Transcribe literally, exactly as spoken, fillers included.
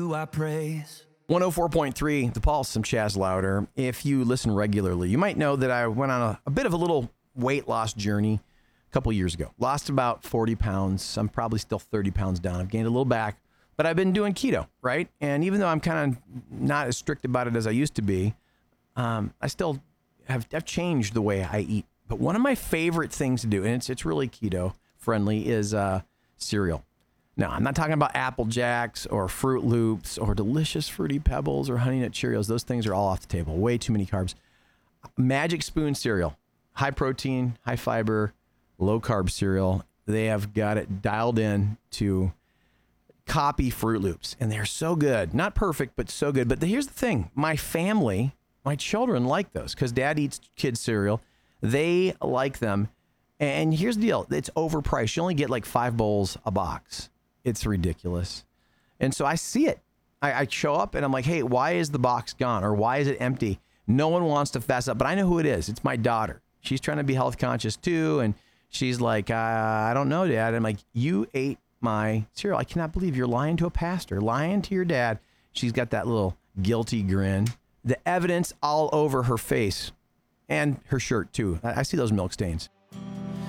do I praise? one oh four point three, The Pulse, I'm Chaz Louder. If you listen regularly, you might know that I went on a, a bit of a little weight loss journey a couple years ago. Lost about forty pounds. I'm probably still thirty pounds down. I've gained a little back, but I've been doing keto, right? And even though I'm kind of not as strict about it as I used to be, um, I still have I've changed the way I eat. But one of my favorite things to do, and it's it's really keto friendly, is uh, cereal. Now, I'm not talking about Apple Jacks or Fruit Loops or delicious Fruity Pebbles or Honey Nut Cheerios. Those things are all off the table. Way too many carbs. Magic Spoon cereal. High protein, high fiber, low carb cereal. They have got it dialed in to copy Fruit Loops. And they're so good. Not perfect, but so good. But here's the thing. My family, my children like those because dad eats kids cereal. They like them. And here's the deal. It's overpriced. You only get like five bowls a box. It's ridiculous. And so I see it. I, I show up and I'm like, hey, why is the box gone? Or why is it empty? No one wants to fess up, but I know who it is. It's my daughter. She's trying to be health conscious too. And she's like, uh, I don't know, Dad. I'm like, you ate my cereal. I cannot believe you're lying to a pastor, lying to your dad. She's got that little guilty grin. The evidence all over her face and her shirt too. I, I see those milk stains.